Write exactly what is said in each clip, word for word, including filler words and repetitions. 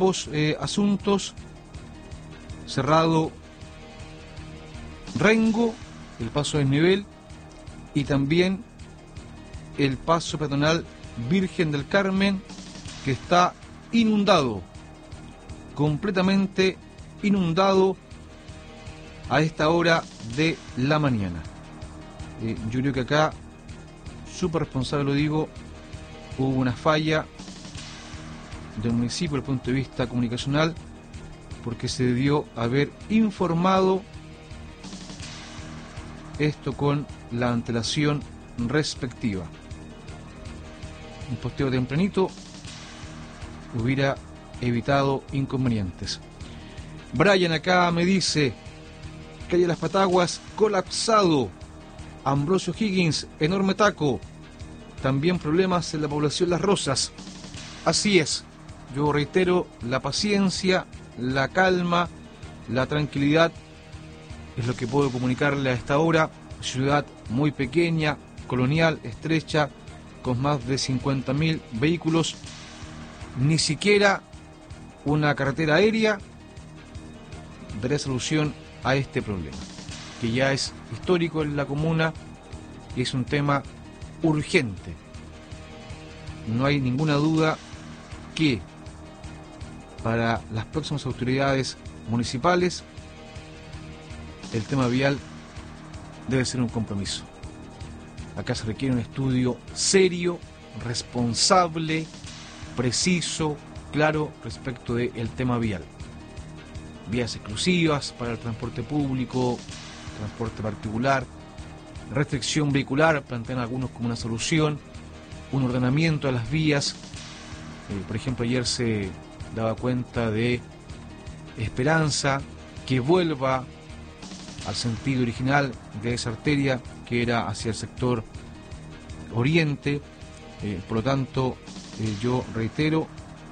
ambos eh, asuntos, cerrado Rengo, el paso desnivel, y también el paso peatonal Virgen del Carmen, que está inundado, completamente inundado a esta hora de la mañana. Eh, yo creo que acá, súper responsable lo digo, hubo una falla del municipio desde el punto de vista comunicacional, porque se debió haber informado esto con la antelación respectiva. Un posteo tempranito hubiera evitado inconvenientes. Brian acá me dice: calle Las Pataguas colapsado, Ambrosio Higgins, enorme taco, también problemas en la población Las Rosas. Así es, yo reitero, la paciencia, la calma, la tranquilidad es lo que puedo comunicarle a esta hora. Ciudad muy pequeña, colonial, estrecha, con más de cincuenta mil vehículos, ni siquiera una carretera aérea daría solución a este problema, que ya es histórico en la comuna y es un tema urgente. No hay ninguna duda que para las próximas autoridades municipales el tema vial debe ser un compromiso. Acá se requiere un estudio serio, responsable, preciso, claro respecto del tema vial. Vías exclusivas para el transporte público, transporte particular, restricción vehicular, plantean algunos como una solución, un ordenamiento de las vías. Eh, por ejemplo, ayer se daba cuenta de Esperanza, que vuelva al sentido original de esa arteria que era hacia el sector oriente. Eh, por lo tanto, eh, yo reitero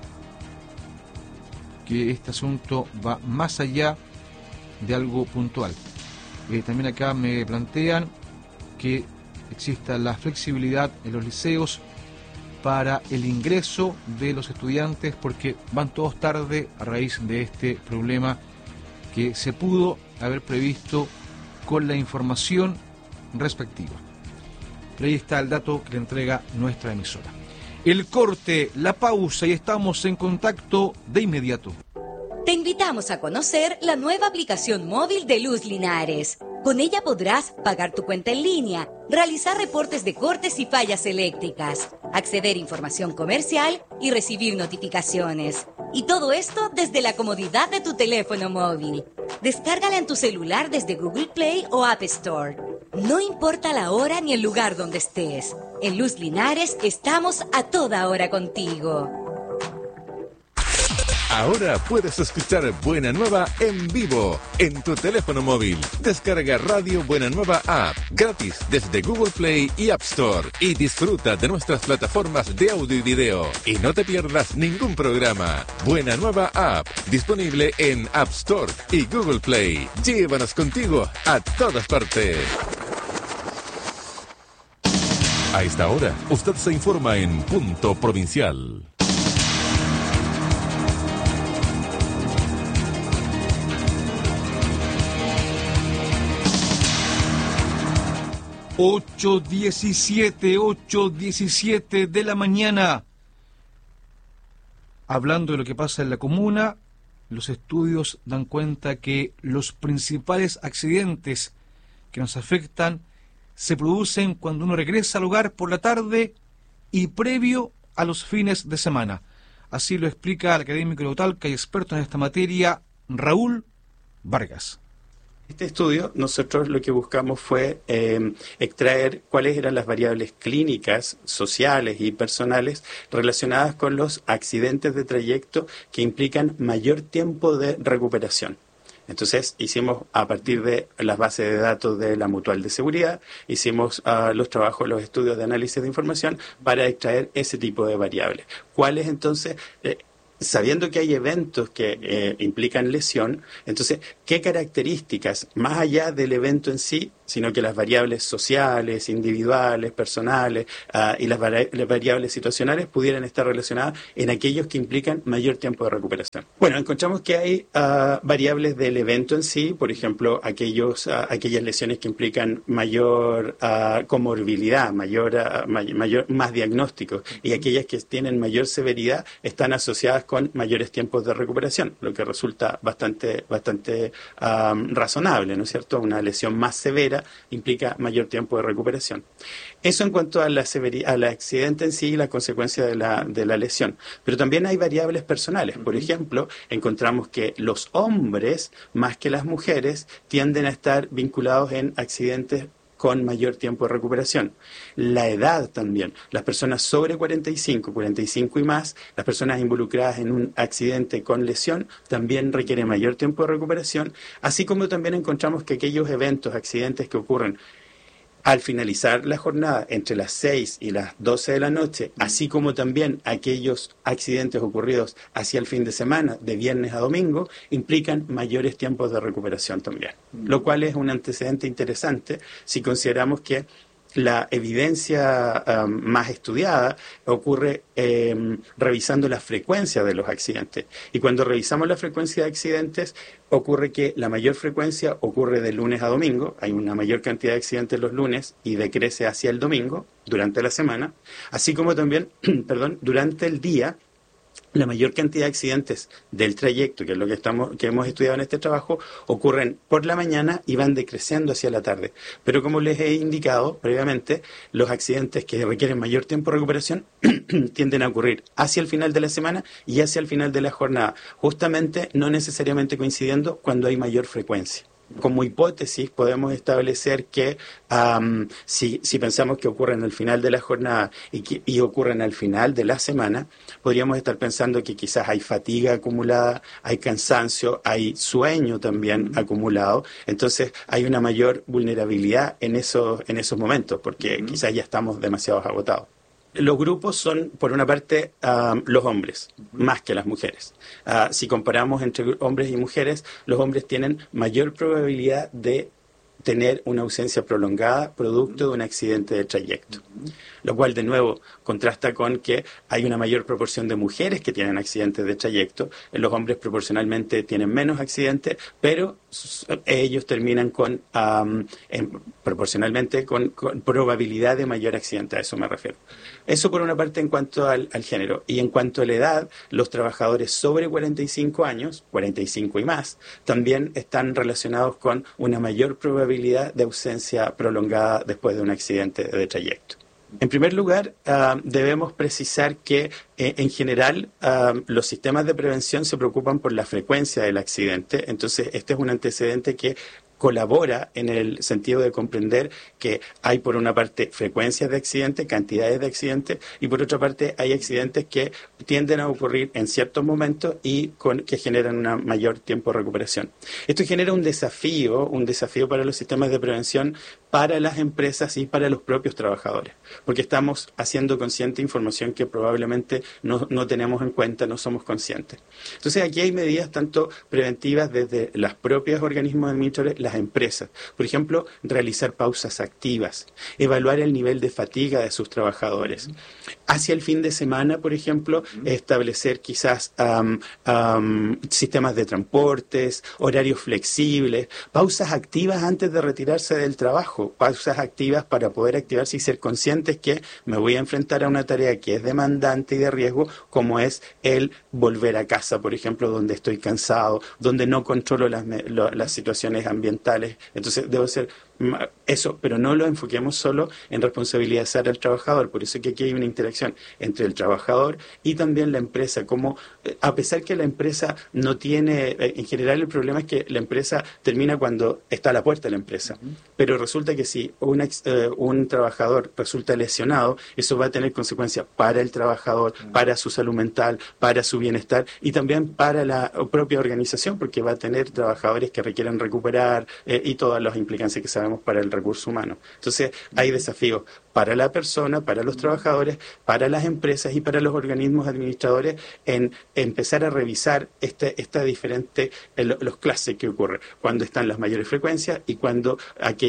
que este asunto va más allá de algo puntual. Eh, también acá me plantean que exista la flexibilidad en los liceos para el ingreso de los estudiantes, porque van todos tarde a raíz de este problema que se pudo haber previsto con la información respectiva. Pero ahí está el dato que le entrega nuestra emisora. El corte, la pausa, y estamos en contacto de inmediato. Te invitamos a conocer la nueva aplicación móvil de Luz Linares. Con ella podrás pagar tu cuenta en línea, realizar reportes de cortes y fallas eléctricas, acceder a información comercial y recibir notificaciones. Y todo esto desde la comodidad de tu teléfono móvil. Descárgala en tu celular desde Google Play o App Store. No importa la hora ni el lugar donde estés. En Luz Linares estamos a toda hora contigo. Ahora puedes escuchar Buena Nueva en vivo en tu teléfono móvil. Descarga Radio Buena Nueva App gratis desde Google Play y App Store y disfruta de nuestras plataformas de audio y video. Y no te pierdas ningún programa. Buena Nueva App, disponible en App Store y Google Play. Llévanos contigo a todas partes. A esta hora, usted se informa en Punto Provincial. ocho diecisiete, ocho diecisiete de la mañana. Hablando de lo que pasa en la comuna, los estudios dan cuenta que los principales accidentes que nos afectan se producen cuando uno regresa al hogar por la tarde y previo a los fines de semana. Así lo explica el académico local, que hay experto en esta materia, Raúl Vargas. Este estudio, nosotros lo que buscamos fue eh, extraer cuáles eran las variables clínicas, sociales y personales relacionadas con los accidentes de trayecto que implican mayor tiempo de recuperación. Entonces hicimos, a partir de las bases de datos de la Mutual de Seguridad, hicimos uh, los trabajos, los estudios de análisis de información para extraer ese tipo de variables. ¿Cuáles entonces? Eh, Sabiendo que hay eventos que eh, implican lesión, entonces, ¿qué características, más allá del evento en sí, sino que las variables sociales, individuales, personales uh, y las, vari las variables situacionales pudieran estar relacionadas en aquellos que implican mayor tiempo de recuperación. Bueno, encontramos que hay uh, variables del evento en sí, por ejemplo, aquellos, uh, aquellas lesiones que implican mayor uh, comorbilidad, mayor, uh, may mayor, más diagnósticos, y aquellas que tienen mayor severidad están asociadas con mayores tiempos de recuperación, lo que resulta bastante, bastante um, razonable, ¿no es cierto? Una lesión más severa implica mayor tiempo de recuperación. Eso en cuanto a la severidad, al accidente en sí y la consecuencia de la, de la lesión. Pero también hay variables personales. Por ejemplo, encontramos que los hombres, más que las mujeres, tienden a estar vinculados en accidentes con mayor tiempo de recuperación. La edad también. Las personas sobre cuarenta y cinco, cuarenta y cinco y más, las personas involucradas en un accidente con lesión, también requieren mayor tiempo de recuperación, así como también encontramos que aquellos eventos, accidentes que ocurren al finalizar la jornada entre las seis y las doce de la noche, así como también aquellos accidentes ocurridos hacia el fin de semana, de viernes a domingo, implican mayores tiempos de recuperación también. Lo cual es un antecedente interesante si consideramos que la evidencia um, más estudiada ocurre eh, revisando la frecuencia de los accidentes. Y cuando revisamos la frecuencia de accidentes, ocurre que la mayor frecuencia ocurre de lunes a domingo. Hay una mayor cantidad de accidentes los lunes y decrece hacia el domingo durante la semana. Así como también, perdón, durante el día, la mayor cantidad de accidentes del trayecto, que es lo que estamos, que hemos estudiado en este trabajo, ocurren por la mañana y van decreciendo hacia la tarde. Pero como les he indicado previamente, los accidentes que requieren mayor tiempo de recuperación tienden a ocurrir hacia el final de la semana y hacia el final de la jornada, justamente no necesariamente coincidiendo cuando hay mayor frecuencia. Como hipótesis podemos establecer que um, si, si pensamos que ocurren al final de la jornada y, que, y ocurren al final de la semana, podríamos estar pensando que quizás hay fatiga acumulada, hay cansancio, hay sueño también acumulado, entonces hay una mayor vulnerabilidad en esos, en esos momentos, porque uh-huh. quizás ya estamos demasiado agotados. Los grupos son, por una parte, uh, los hombres, más que las mujeres. Uh, si comparamos entre hombres y mujeres, los hombres tienen mayor probabilidad de tener una ausencia prolongada producto de un accidente de trayecto. Lo cual, de nuevo, contrasta con que hay una mayor proporción de mujeres que tienen accidentes de trayecto. Los hombres proporcionalmente tienen menos accidentes, pero ellos terminan con, um, en, proporcionalmente, con, con probabilidad de mayor accidente. A eso me refiero. Eso por una parte en cuanto al, al género. Y en cuanto a la edad, los trabajadores sobre cuarenta y cinco años, cuarenta y cinco y más, también están relacionados con una mayor probabilidad de ausencia prolongada después de un accidente de trayecto. En primer lugar, uh, debemos precisar que eh, en general uh, los sistemas de prevención se preocupan por la frecuencia del accidente. Entonces, este es un antecedente que colabora en el sentido de comprender que hay por una parte frecuencias de accidentes, cantidades de accidentes, y por otra parte hay accidentes que tienden a ocurrir en ciertos momentos y con, que generan un mayor tiempo de recuperación. Esto genera un desafío, un desafío para los sistemas de prevención, para las empresas y para los propios trabajadores, porque estamos haciendo consciente información que probablemente no, no tenemos en cuenta, no somos conscientes. Entonces aquí hay medidas tanto preventivas desde los propios organismos administradores, las empresas. Por ejemplo, realizar pausas activas, evaluar el nivel de fatiga de sus trabajadores. Hacia el fin de semana, por ejemplo, establecer quizás um, um, sistemas de transportes, horarios flexibles, pausas activas antes de retirarse del trabajo, pausas activas para poder activarse y ser conscientes que me voy a enfrentar a una tarea que es demandante y de riesgo, como es el volver a casa, por ejemplo, donde estoy cansado, donde no controlo las, las situaciones ambientales. Entonces debo hacer eso, pero no lo enfoquemos solo en responsabilizar al trabajador. Por eso que aquí hay una interacción entre el trabajador y también la empresa, como a pesar que la empresa no tiene, en general el problema es que la empresa termina cuando está a la puerta de la empresa, pero resulta que si un, eh, un trabajador resulta lesionado, eso va a tener consecuencias para el trabajador, para su salud mental, para su bienestar y también para la propia organización, porque va a tener trabajadores que requieren recuperar eh, y todas las implicancias que sabemos para el recurso humano. Entonces, hay desafíos para la persona, para los trabajadores, para las empresas y para los organismos administradores en empezar a revisar este, esta diferente, el, los clases que ocurren, cuando están las mayores frecuencias y cuando aquellas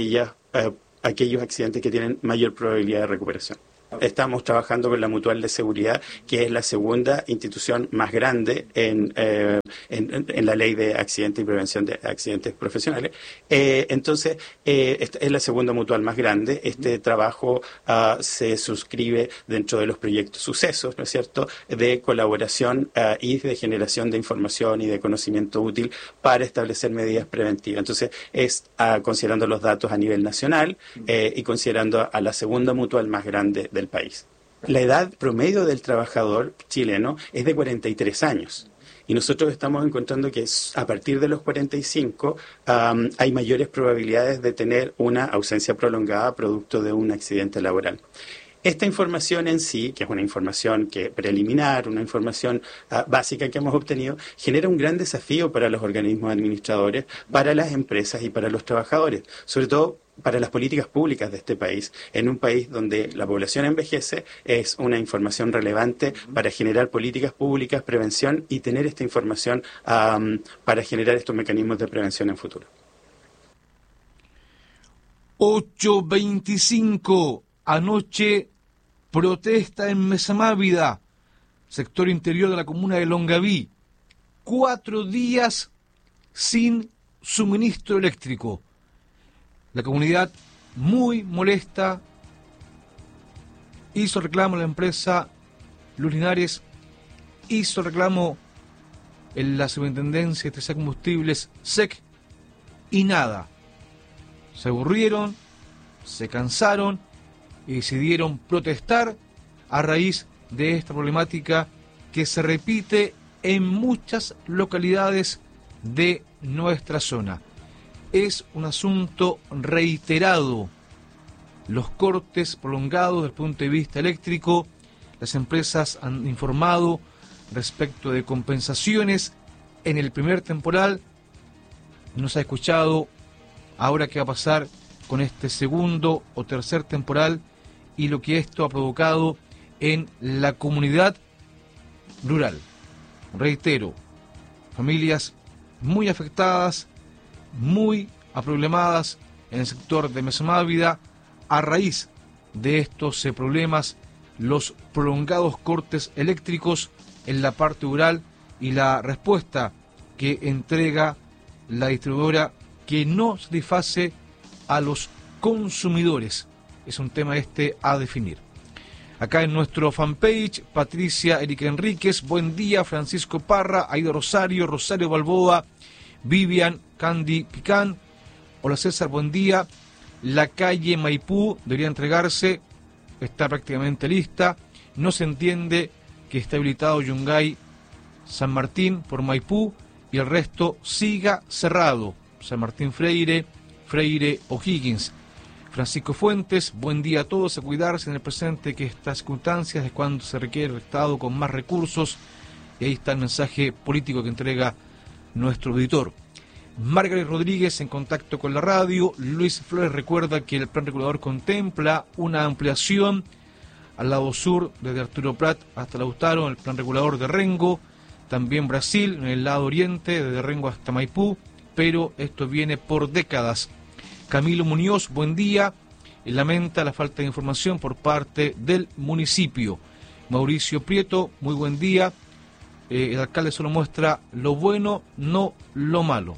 eh, aquellos accidentes que tienen mayor probabilidad de recuperación. Estamos trabajando con la Mutual de Seguridad, que es la segunda institución más grande en, eh, en, en la ley de accidentes y prevención de accidentes profesionales. Eh, entonces, eh, esta es la segunda mutual más grande. Este trabajo uh, se suscribe dentro de los proyectos sucesos, ¿no es cierto?, de colaboración uh, y de generación de información y de conocimiento útil para establecer medidas preventivas. Entonces, es uh, considerando los datos a nivel nacional eh, y considerando a la segunda mutual más grande de del país. La edad promedio del trabajador chileno es de cuarenta y tres años. Y nosotros estamos encontrando que a partir de los cuarenta y cinco um, hay mayores probabilidades de tener una ausencia prolongada producto de un accidente laboral. Esta información en sí, que es una información que preliminar, una información uh, básica que hemos obtenido, genera un gran desafío para los organismos administradores, para las empresas y para los trabajadores, sobre todo para las políticas públicas de este país. En un país donde la población envejece, es una información relevante para generar políticas públicas, prevención y tener esta información um, para generar estos mecanismos de prevención en futuro. ocho veinticinco. Anoche, protesta en Mesamávida, sector interior de la comuna de Longaví. Cuatro días sin suministro eléctrico. La comunidad muy molesta, hizo reclamo a la empresa Luz Linares, hizo reclamo en la Superintendencia de Electricidad y Combustibles, S E C, y nada. Se aburrieron, se cansaron y decidieron protestar a raíz de esta problemática que se repite en muchas localidades de nuestra zona. Es un asunto reiterado. Los cortes prolongados desde el punto de vista eléctrico, las empresas han informado respecto de compensaciones en el primer temporal. No se ha escuchado ahora qué va a pasar con este segundo o tercer temporal y lo que esto ha provocado en la comunidad rural. Reitero, familias muy afectadas, muy aproblemadas en el sector de Mesamávida a raíz de estos eh, problemas, los prolongados cortes eléctricos en la parte rural y la respuesta que entrega la distribuidora que no satisface a los consumidores. Es un tema este a definir. Acá en nuestro fanpage, Patricia Erika Enríquez, buen día, Francisco Parra, Aida Rosario, Rosario Balboa, Vivian Candy Picán, hola César, buen día. La calle Maipú debería entregarse, está prácticamente lista. No se entiende que está habilitado Yungay San Martín por Maipú y el resto siga cerrado. San Martín Freire, Freire O'Higgins. Francisco Fuentes, buen día a todos, a cuidarse en el presente que estas circunstancias es cuando se requiere el Estado con más recursos. Y ahí está el mensaje político que entrega nuestro auditor. Margaret Rodríguez en contacto con la radio. Luis Flores recuerda que el plan regulador contempla una ampliación al lado sur desde Arturo Prat hasta Lautaro en el plan regulador de Rengo. También Brasil en el lado oriente desde Rengo hasta Maipú, pero esto viene por décadas. Camilo Muñoz, buen día. Lamenta la falta de información por parte del municipio. Mauricio Prieto, muy buen día. Eh, el alcalde solo muestra lo bueno, no lo malo.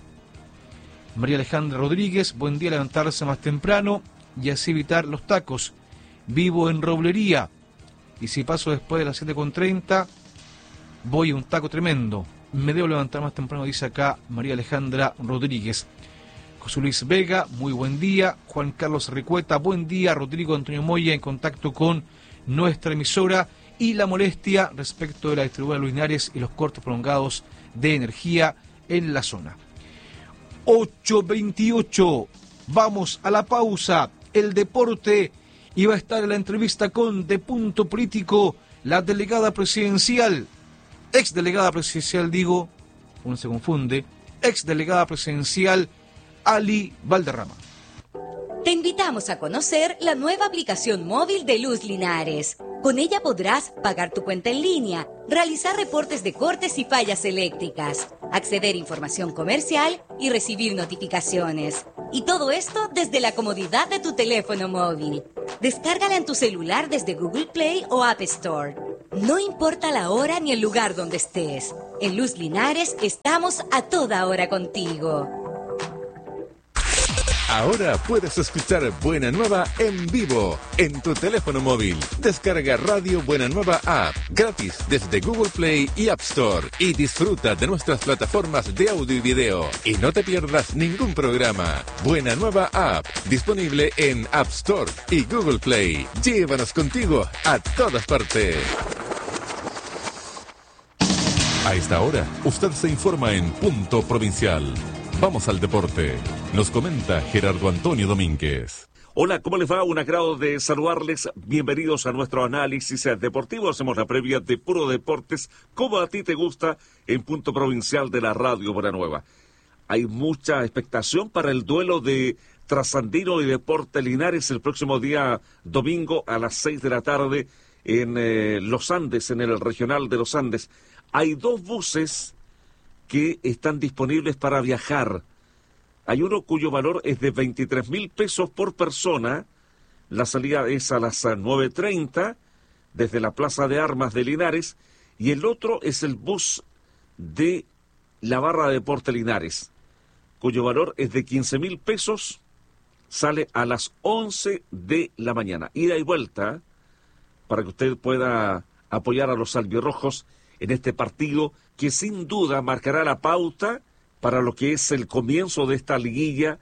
María Alejandra Rodríguez, buen día, levantarse más temprano y así evitar los tacos. Vivo en Roblería y si paso después de las siete con treinta voy a un taco tremendo. Me debo levantar más temprano, dice acá María Alejandra Rodríguez. José Luis Vega, muy buen día. Juan Carlos Ricueta, buen día. Rodrigo Antonio Moya en contacto con nuestra emisora y la molestia respecto de la distribuidora Luz Linares y los cortes prolongados de energía en la zona. ocho veintiocho, vamos a la pausa. El deporte y va a estar en la entrevista con De Punto Político la delegada presidencial, ex delegada presidencial digo, uno se confunde, ex delegada presidencial Ali Valderrama. Te invitamos a conocer la nueva aplicación móvil de Luz Linares. Con ella podrás pagar tu cuenta en línea, realizar reportes de cortes y fallas eléctricas, acceder a información comercial y recibir notificaciones. Y todo esto desde la comodidad de tu teléfono móvil. Descárgala en tu celular desde Google Play o App Store. No importa la hora ni el lugar donde estés. En Luz Linares estamos a toda hora contigo. Ahora puedes escuchar Buena Nueva en vivo en tu teléfono móvil. Descarga Radio Buena Nueva App gratis desde Google Play y App Store y disfruta de nuestras plataformas de audio y video. Y no te pierdas ningún programa. Buena Nueva App, disponible en App Store y Google Play. Llévanos contigo a todas partes. A esta hora, usted se informa en Punto Provincial. Vamos al deporte. Nos comenta Gerardo Antonio Domínguez. Hola, ¿cómo les va? Un agrado de saludarles. Bienvenidos a nuestro análisis deportivo. Hacemos la previa de Puro Deportes, como a ti te gusta, en Punto Provincial de la Radio Buena Nueva. Hay mucha expectación para el duelo de Trasandino y Deportes Linares el próximo día domingo a las seis de la tarde en eh, Los Andes, en el Regional de Los Andes. Hay dos buses que están disponibles para viajar. Hay uno cuyo valor es de veintitrés mil pesos por persona. La salida es a las nueve treinta desde la Plaza de Armas de Linares. Y el otro es el bus de la Barra de Deportes Linares, cuyo valor es de quince mil pesos. Sale a las once de la mañana. Ida y vuelta para que usted pueda apoyar a los albirrojos en este partido que sin duda marcará la pauta para lo que es el comienzo de esta liguilla,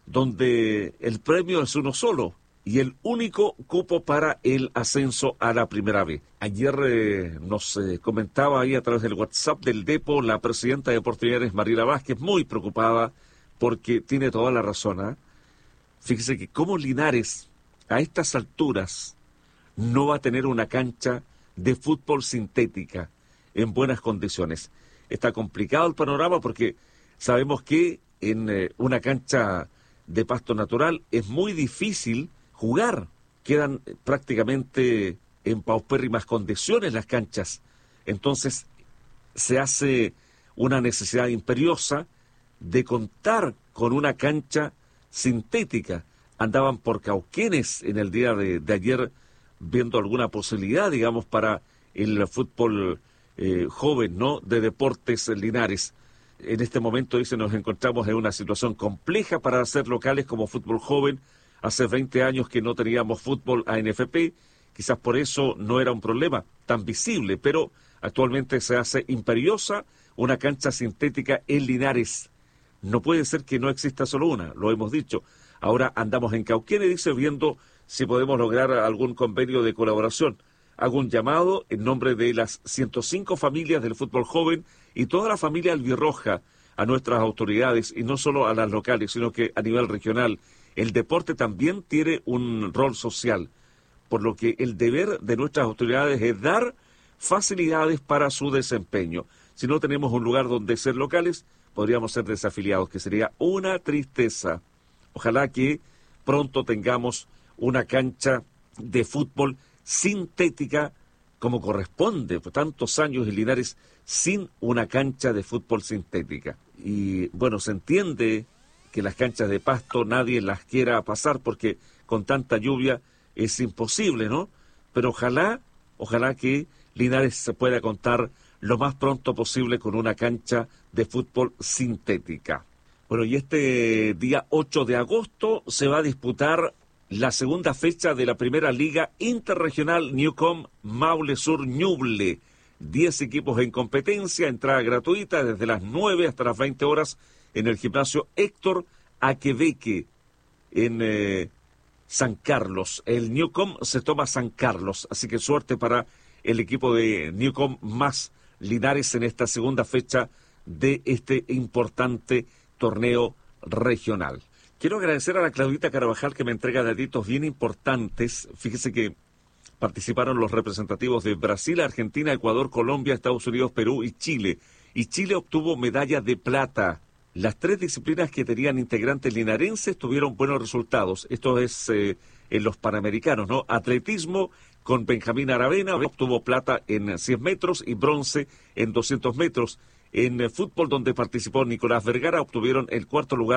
donde el premio es uno solo y el único cupo para el ascenso a la primera B. Ayer eh, nos eh, comentaba ahí a través del WhatsApp del Depo la presidenta de Deportes Linares, Mariela Vázquez, muy preocupada porque tiene toda la razón. ¿eh? Fíjese que como Linares a estas alturas no va a tener una cancha de fútbol sintética en buenas condiciones. Está complicado el panorama porque sabemos que en eh, una cancha de pasto natural es muy difícil jugar. Quedan eh, prácticamente en paupérrimas condiciones las canchas. Entonces se hace una necesidad imperiosa de contar con una cancha sintética. Andaban por Cauquenes en el día de, de ayer viendo alguna posibilidad, digamos, para el fútbol Eh, joven, ¿no?, de Deportes Linares. En este momento, dice, nos encontramos en una situación compleja para hacer locales como fútbol joven. Hace veinte años que no teníamos fútbol A N F P, quizás por eso no era un problema tan visible, pero actualmente se hace imperiosa una cancha sintética en Linares. No puede ser que no exista solo una, lo hemos dicho. Ahora andamos en Cauquenes, dice, viendo si podemos lograr algún convenio de colaboración. Hago un llamado en nombre de las ciento cinco familias del fútbol joven y toda la familia albirroja a nuestras autoridades, y no solo a las locales, sino que a nivel regional. El deporte también tiene un rol social, por lo que el deber de nuestras autoridades es dar facilidades para su desempeño. Si no tenemos un lugar donde ser locales, podríamos ser desafiliados, que sería una tristeza. Ojalá que pronto tengamos una cancha de fútbol sintética como corresponde, por tantos años en Linares sin una cancha de fútbol sintética. Y bueno, se entiende que las canchas de pasto nadie las quiera pasar porque con tanta lluvia es imposible, ¿no? Pero ojalá, ojalá que Linares se pueda contar lo más pronto posible con una cancha de fútbol sintética. Bueno, y este día ocho de agosto se va a disputar la segunda fecha de la primera liga interregional Newcom Maule Sur Ñuble. Diez equipos en competencia, entrada gratuita desde las nueve hasta las veinte horas en el gimnasio Héctor Aquebeque en eh, San Carlos. El Newcom se toma San Carlos, así que suerte para el equipo de Newcom más Linares en esta segunda fecha de este importante torneo regional. Quiero agradecer a la Claudita Carabajal que me entrega datitos bien importantes. Fíjese que participaron los representativos de Brasil, Argentina, Ecuador, Colombia, Estados Unidos, Perú y Chile. Y Chile obtuvo medalla de plata. Las tres disciplinas que tenían integrantes linarenses tuvieron buenos resultados. Esto es eh, en los Panamericanos, ¿no? Atletismo con Benjamín Aravena obtuvo plata en cien metros y bronce en doscientos metros. En eh, fútbol, donde participó Nicolás Vergara, obtuvieron el cuarto lugar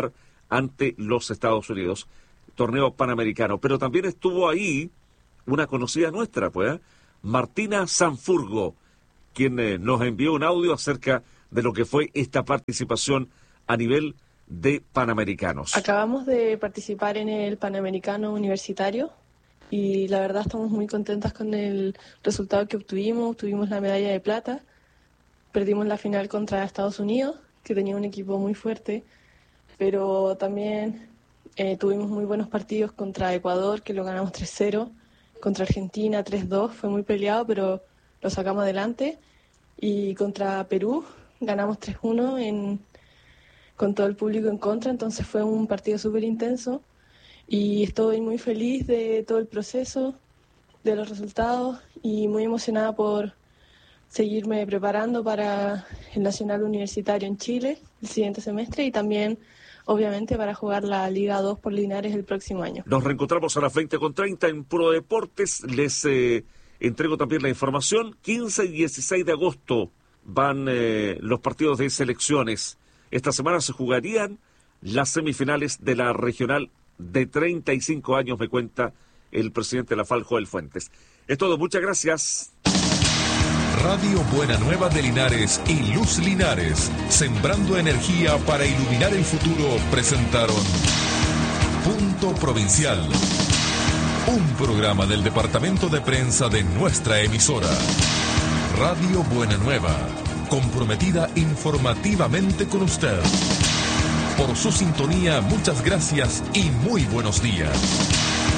ante los Estados Unidos, torneo panamericano. Pero también estuvo ahí una conocida nuestra, pues, ¿eh? Martina Sanfurgo, quien eh, nos envió un audio acerca de lo que fue esta participación a nivel de Panamericanos. Acabamos de participar en el Panamericano Universitario y la verdad estamos muy contentas con el resultado que obtuvimos. Obtuvimos la medalla de plata, perdimos la final contra Estados Unidos, que tenía un equipo muy fuerte, pero también eh, tuvimos muy buenos partidos contra Ecuador, que lo ganamos tres cero, contra Argentina tres dos, fue muy peleado, pero lo sacamos adelante, y contra Perú ganamos tres uno en, con todo el público en contra, entonces fue un partido súper intenso y estoy muy feliz de todo el proceso, de los resultados y muy emocionada por seguirme preparando para el Nacional Universitario en Chile el siguiente semestre y también, obviamente, para jugar la Liga dos por Linares el próximo año. Nos reencontramos a las veinte con treinta en Puro Deportes. Les eh, entrego también la información. quince y dieciséis de agosto van eh, los partidos de selecciones. Esta semana se jugarían las semifinales de la regional de treinta y cinco años, me cuenta el presidente de la F A L, Joel Fuentes. Es todo, muchas gracias. Radio Buena Nueva de Linares y Luz Linares, sembrando energía para iluminar el futuro, presentaron Punto Provincial, un programa del departamento de prensa de nuestra emisora. Radio Buena Nueva, comprometida informativamente con usted. Por su sintonía, muchas gracias y muy buenos días.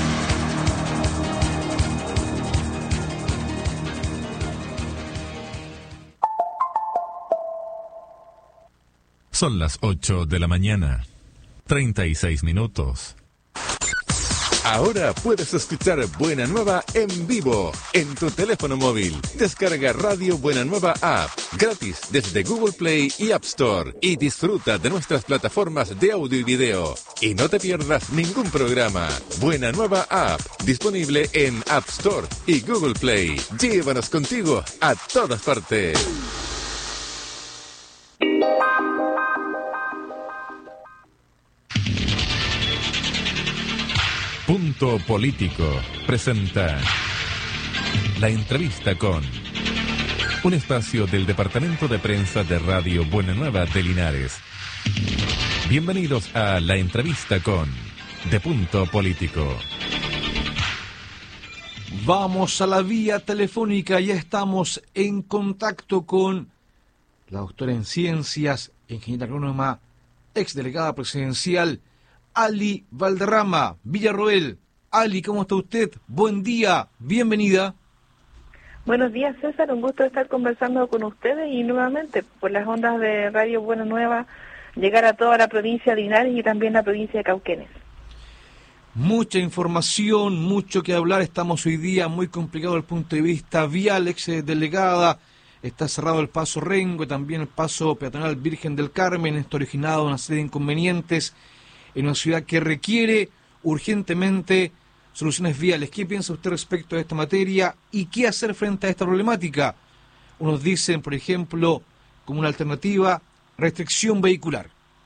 Son las ocho de la mañana, treinta y seis minutos. Ahora puedes escuchar Buena Nueva en vivo en tu teléfono móvil. Descarga Radio Buena Nueva App gratis desde Google Play y App Store y disfruta de nuestras plataformas de audio y video. Y no te pierdas ningún programa. Buena Nueva App, disponible en App Store y Google Play. Llévanos contigo a todas partes. Punto Político presenta La Entrevista con, un espacio del Departamento de Prensa de Radio Buena Nueva de Linares. Bienvenidos a La Entrevista con de Punto Político. Vamos a la vía telefónica, ya estamos en contacto con la doctora en Ciencias, ingeniera agrónoma, exdelegada presidencial, Ali Valderrama, Villarroel. Ali, ¿cómo está usted? Buen día, bienvenida. Buenos días, César, un gusto estar conversando con ustedes y nuevamente por las ondas de Radio Buena Nueva llegar a toda la provincia de Linares y también la provincia de Cauquenes. Mucha información, mucho que hablar, estamos hoy día muy complicado desde el punto de vista vial, ex delegada, está cerrado el paso Rengo y también el paso peatonal Virgen del Carmen, esto ha originado una serie de inconvenientes en una ciudad que requiere urgentemente soluciones viales. ¿Qué piensa usted respecto a esta materia y qué hacer frente a esta problemática? Unos dicen, por ejemplo, como una alternativa, restricción vehicular.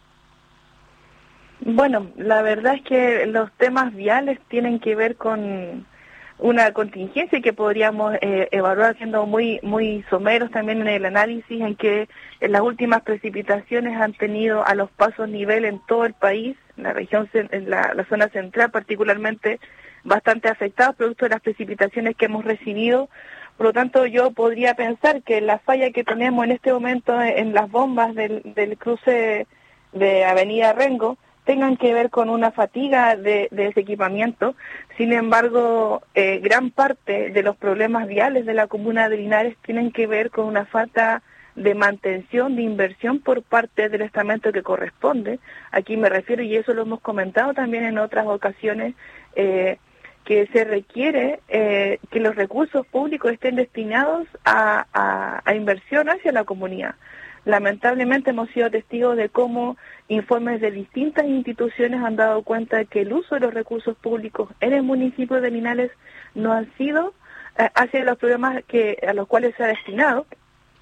Bueno, la verdad es que los temas viales tienen que ver con una contingencia que podríamos eh, evaluar siendo muy muy someros también en el análisis, en que en las últimas precipitaciones han tenido a los pasos nivel en todo el país, en la región, en la, la zona central particularmente, bastante afectados producto de las precipitaciones que hemos recibido. Por lo tanto, yo podría pensar que la falla que tenemos en este momento en las bombas del, del cruce de Avenida Rengo tengan que ver con una fatiga de, de ese equipamiento. Sin embargo, eh, gran parte de los problemas viales de la comuna de Linares tienen que ver con una falta de mantención, de inversión por parte del estamento que corresponde. Aquí me refiero, y eso lo hemos comentado también en otras ocasiones, eh, que se requiere eh, que los recursos públicos estén destinados a, a, a inversión hacia la comunidad. Lamentablemente hemos sido testigos de cómo informes de distintas instituciones han dado cuenta de que el uso de los recursos públicos en el municipio de Linares no han sido eh, hacia los problemas que a los cuales se ha destinado.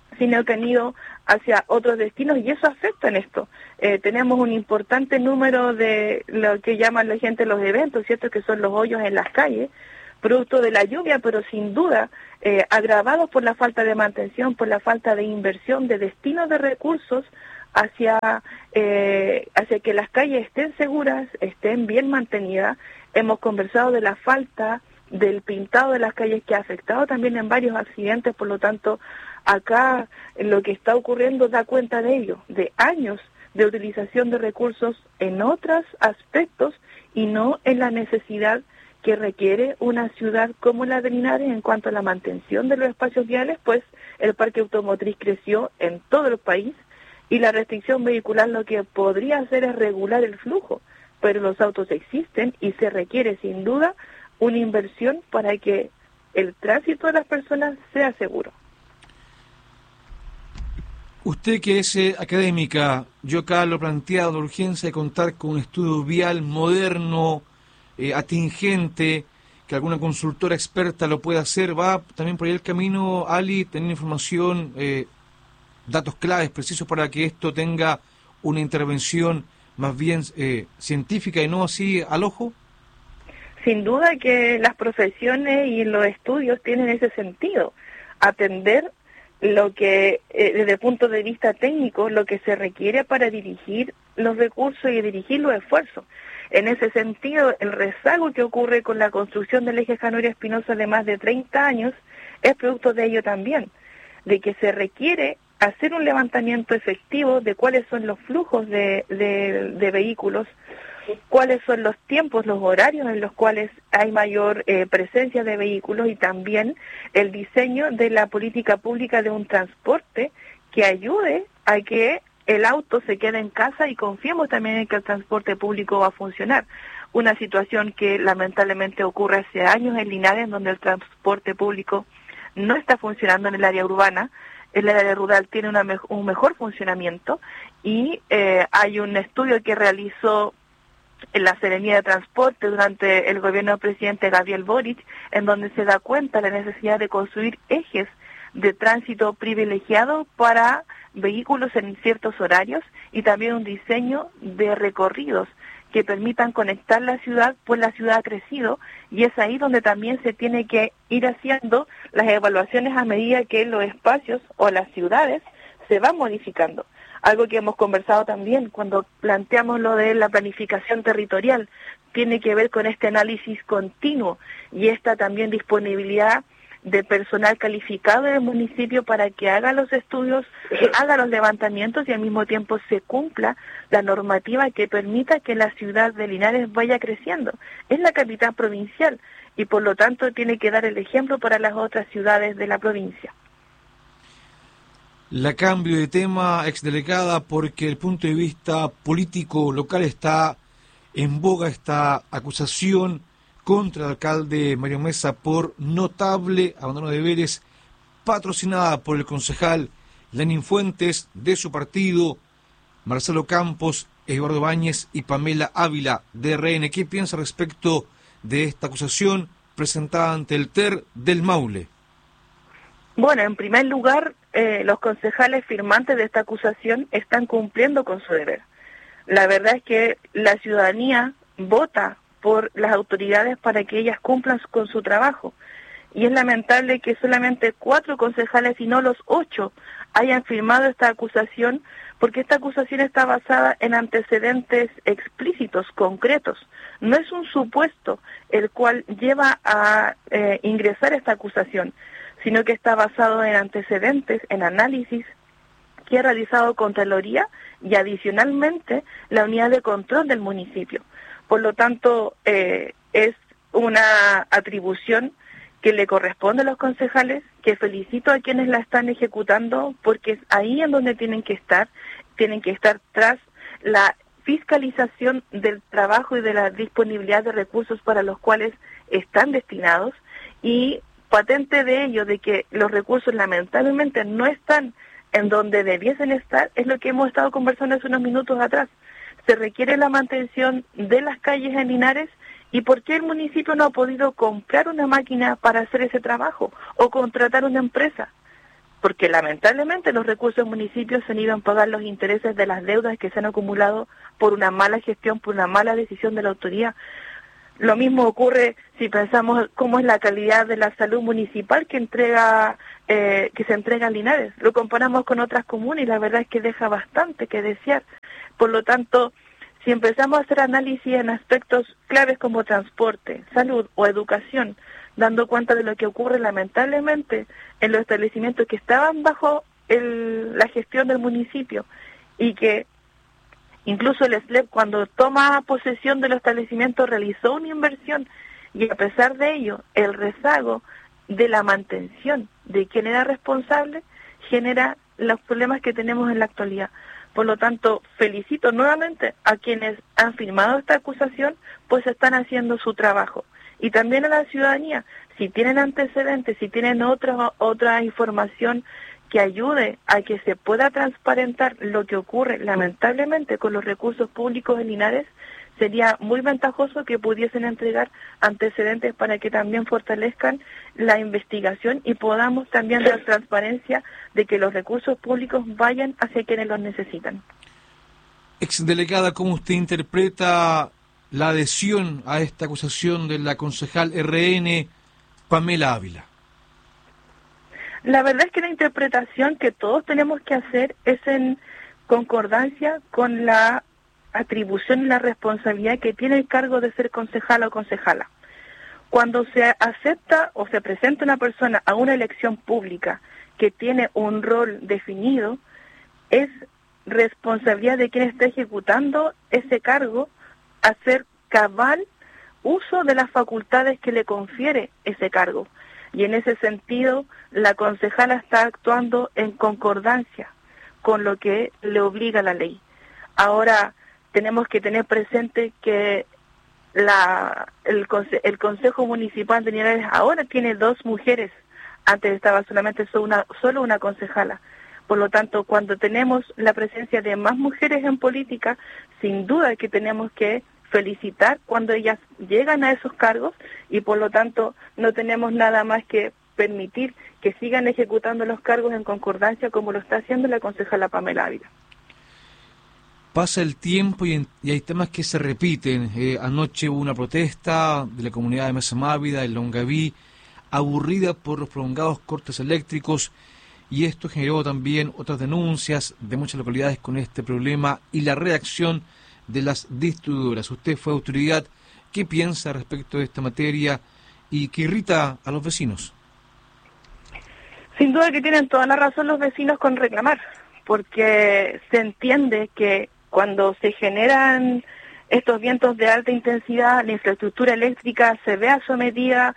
sino que han ido hacia otros destinos y eso afecta en esto. Eh, tenemos un importante número de lo que llaman la gente los eventos, ¿cierto? Que son los hoyos en las calles, producto de la lluvia, pero sin duda eh, agravados por la falta de mantención, por la falta de inversión, de destino de recursos hacia, eh, hacia que las calles estén seguras, estén bien mantenidas. Hemos conversado de la falta del pintado de las calles que ha afectado también en varios accidentes, por lo tanto, acá lo que está ocurriendo da cuenta de ello, de años de utilización de recursos en otros aspectos y no en la necesidad que requiere una ciudad como la de Linares en cuanto a la mantención de los espacios viales, pues el parque automotriz creció en todo el país y la restricción vehicular lo que podría hacer es regular el flujo, pero los autos existen y se requiere sin duda una inversión para que el tránsito de las personas sea seguro. Usted que es eh, académica, yo acá lo he planteado, la urgencia de contar con un estudio vial moderno, eh, atingente, que alguna consultora experta lo pueda hacer. Va también por ahí el camino, Ali, tener información, eh, datos claves, precisos para que esto tenga una intervención más bien eh, científica y no así al ojo. Sin duda que las profesiones y los estudios tienen ese sentido, atender lo que eh, desde el punto de vista técnico, lo que se requiere para dirigir los recursos y dirigir los esfuerzos. En ese sentido, el rezago que ocurre con la construcción del eje Janoria Espinosa de más de treinta años es producto de ello también, de que se requiere hacer un levantamiento efectivo de cuáles son los flujos de, de, de vehículos, cuáles son los tiempos, los horarios en los cuales hay mayor eh, presencia de vehículos y también el diseño de la política pública de un transporte que ayude a que el auto se quede en casa y confiemos también en que el transporte público va a funcionar. Una situación que lamentablemente ocurre hace años en Linares, donde el transporte público no está funcionando en el área urbana. El área rural tiene una me- un mejor funcionamiento y eh, hay un estudio que realizó en la Seremía de Transporte durante el gobierno del presidente Gabriel Boric, en donde se da cuenta de la necesidad de construir ejes de tránsito privilegiado para vehículos en ciertos horarios y también un diseño de recorridos que permitan conectar la ciudad, pues la ciudad ha crecido y es ahí donde también se tiene que ir haciendo las evaluaciones a medida que los espacios o las ciudades se van modificando. Algo que hemos conversado también cuando planteamos lo de la planificación territorial, tiene que ver con este análisis continuo y esta también disponibilidad de personal calificado en el municipio para que haga los estudios, haga los levantamientos y al mismo tiempo se cumpla la normativa que permita que la ciudad de Linares vaya creciendo. Es la capital provincial y por lo tanto tiene que dar el ejemplo para las otras ciudades de la provincia. La cambio de tema, exdelegada, porque el punto de vista político local está en boga esta acusación contra el alcalde Mario Mesa por notable abandono de deberes, patrocinada por el concejal Lenín Fuentes, de su partido, Marcelo Campos, Eduardo Báñez y Pamela Ávila, de R N. ¿Qué piensa respecto de esta acusación presentada ante el T E R del Maule? Bueno, en primer lugar, eh, los concejales firmantes de esta acusación están cumpliendo con su deber. La verdad es que la ciudadanía vota por las autoridades para que ellas cumplan con su trabajo. Y es lamentable que solamente cuatro concejales y no los ocho hayan firmado esta acusación, porque esta acusación está basada en antecedentes explícitos, concretos. No es un supuesto el cual lleva a eh, ingresar esta acusación, sino que está basado en antecedentes, en análisis que ha realizado Contraloría y adicionalmente la unidad de control del municipio. Por lo tanto, eh, es una atribución que le corresponde a los concejales, que felicito a quienes la están ejecutando, porque es ahí en donde tienen que estar, tienen que estar tras la fiscalización del trabajo y de la disponibilidad de recursos para los cuales están destinados, y patente de ello, de que los recursos lamentablemente no están en donde debiesen estar, es lo que hemos estado conversando hace unos minutos atrás. Se requiere la mantención de las calles en Linares. ¿Y por qué el municipio no ha podido comprar una máquina para hacer ese trabajo o contratar una empresa? porque lamentablemente los recursos del municipio se han ido a pagar los intereses de las deudas que se han acumulado por una mala gestión, por una mala decisión de la autoridad. Lo mismo ocurre si pensamos cómo es la calidad de la salud municipal que entrega eh, que se entrega en Linares. Lo comparamos con otras comunas y la verdad es que deja bastante que desear. Por lo tanto, si empezamos a hacer análisis en aspectos claves como transporte, salud o educación, dando cuenta de lo que ocurre lamentablemente en los establecimientos que estaban bajo el, la gestión del municipio y que incluso el S L E P cuando toma posesión de los establecimientos realizó una inversión y a pesar de ello el rezago de la mantención de quien era responsable genera los problemas que tenemos en la actualidad. Por lo tanto, felicito nuevamente a quienes han firmado esta acusación, pues están haciendo su trabajo. Y también a la ciudadanía, si tienen antecedentes, si tienen otra otra información que ayude a que se pueda transparentar lo que ocurre lamentablemente con los recursos públicos en Linares, sería muy ventajoso que pudiesen entregar antecedentes para que también fortalezcan la investigación y podamos también dar transparencia de que los recursos públicos vayan hacia quienes los necesitan. Exdelegada, ¿cómo usted interpreta la adhesión a esta acusación de la concejal R N, Pamela Ávila? La verdad es que la interpretación que todos tenemos que hacer es en concordancia con la atribución y la responsabilidad que tiene el cargo de ser concejala o concejala. Cuando se acepta o se presenta una persona a una elección pública que tiene un rol definido, es responsabilidad de quien está ejecutando ese cargo hacer cabal uso de las facultades que le confiere ese cargo. Y en ese sentido, la concejala está actuando en concordancia con lo que le obliga la ley. Ahora, tenemos que tener presente que la el, conse el Consejo Municipal de Linares ahora tiene dos mujeres, antes estaba solamente solo una, solo una concejala. Por lo tanto, cuando tenemos la presencia de más mujeres en política, sin duda que tenemos que felicitar cuando ellas llegan a esos cargos y por lo tanto no tenemos nada más que permitir que sigan ejecutando los cargos en concordancia como lo está haciendo la concejala Pamela Ávila. Pasa el tiempo y, en, y hay temas que se repiten. Eh, anoche hubo una protesta de la comunidad de Mesa Mávida, en Longaví, aburrida por los prolongados cortes eléctricos, y esto generó también otras denuncias de muchas localidades con este problema y la reacción de las distribuidoras. Usted fue autoridad, ¿qué piensa respecto de esta materia y que irrita a los vecinos? Sin duda que tienen toda la razón los vecinos con reclamar, porque se entiende que cuando se generan estos vientos de alta intensidad, la infraestructura eléctrica se vea sometida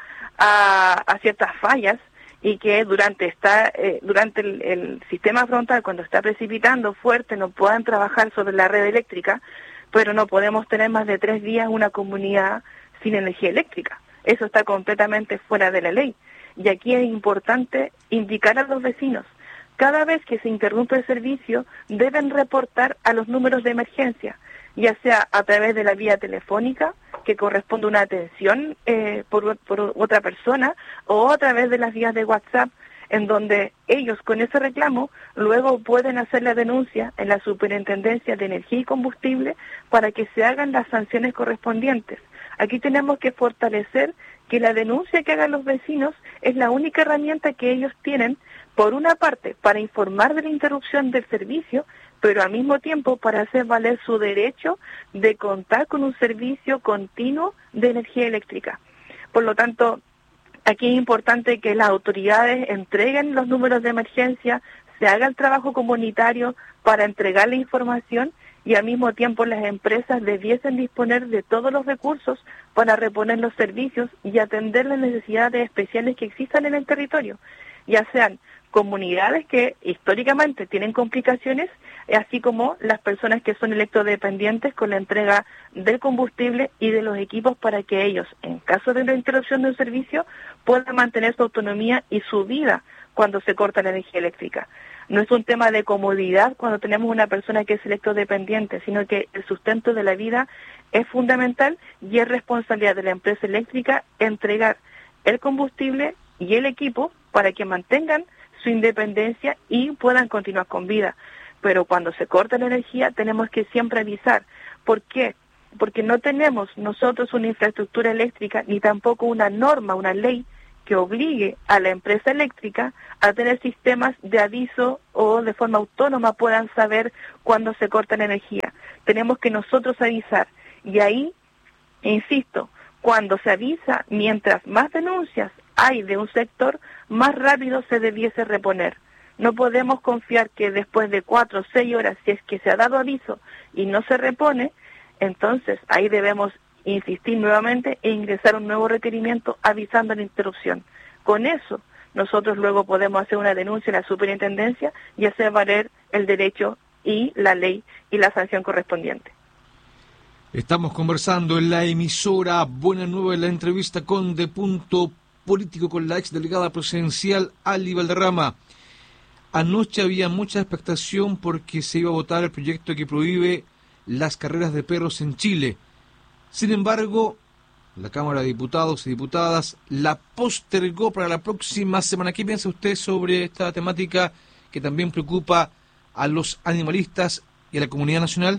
a, a ciertas fallas y que durante esta, eh, durante el, el sistema frontal, cuando está precipitando fuerte, no puedan trabajar sobre la red eléctrica, pero no podemos tener más de tres días una comunidad sin energía eléctrica. Eso está completamente fuera de la ley. Y aquí es importante indicar a los vecinos, cada vez que se interrumpe el servicio, deben reportar a los números de emergencia, ya sea a través de la vía telefónica, que corresponde a una atención eh, por, por otra persona, o a través de las vías de WhatsApp, en donde ellos con ese reclamo luego pueden hacer la denuncia en la Superintendencia de Energía y Combustible para que se hagan las sanciones correspondientes. Aquí tenemos que fortalecer que la denuncia que hagan los vecinos es la única herramienta que ellos tienen, por una parte, para informar de la interrupción del servicio, pero al mismo tiempo para hacer valer su derecho de contar con un servicio continuo de energía eléctrica. Por lo tanto, aquí es importante que las autoridades entreguen los números de emergencia, se haga el trabajo comunitario para entregar la información y al mismo tiempo las empresas debiesen disponer de todos los recursos para reponer los servicios y atender las necesidades especiales que existan en el territorio, ya sean comunidades que históricamente tienen complicaciones, así como las personas que son electrodependientes con la entrega del combustible y de los equipos para que ellos, en caso de una interrupción de un servicio, puedan mantener su autonomía y su vida cuando se corta la energía eléctrica. No es un tema de comodidad cuando tenemos una persona que es electrodependiente, sino que el sustento de la vida es fundamental y es responsabilidad de la empresa eléctrica entregar el combustible y el equipo para que mantengan su independencia y puedan continuar con vida. Pero cuando se corta la energía tenemos que siempre avisar. ¿Por qué? Porque no tenemos nosotros una infraestructura eléctrica ni tampoco una norma, una ley que obligue a la empresa eléctrica a tener sistemas de aviso o de forma autónoma puedan saber cuándo se corta la energía. Tenemos que nosotros avisar. Y ahí, insisto, cuando se avisa, mientras más denuncias hay de un sector, más rápido se debiese reponer. No podemos confiar que después de cuatro o seis horas, si es que se ha dado aviso y no se repone, entonces ahí debemos insistir nuevamente e ingresar un nuevo requerimiento avisando la interrupción. Con eso, nosotros luego podemos hacer una denuncia a la superintendencia y hacer valer el derecho y la ley y la sanción correspondiente. Estamos conversando en la emisora Buena Nueva en la entrevista con De Punto Político con la ex delegada presidencial Ali Valderrama. Anoche había mucha expectación porque se iba a votar el proyecto que prohíbe las carreras de perros en Chile. Sin embargo, la Cámara de Diputados y Diputadas la postergó para la próxima semana. ¿Qué piensa usted sobre esta temática que también preocupa a los animalistas y a la comunidad nacional?